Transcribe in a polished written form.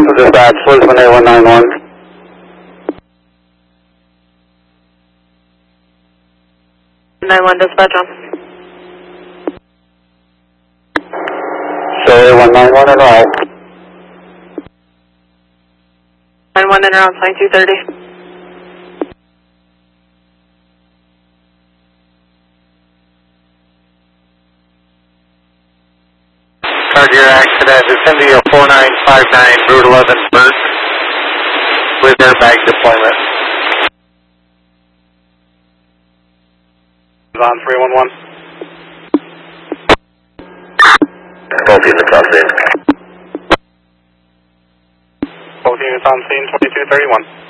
to dispatch, please 18191. 91 dispatch on. So 8191 and all. 91 and around 2230. Cardiac accident, India 4959, Route 11, Burt, with airbag deployment. On 311. Both units on scene. Both units on scene, 2231.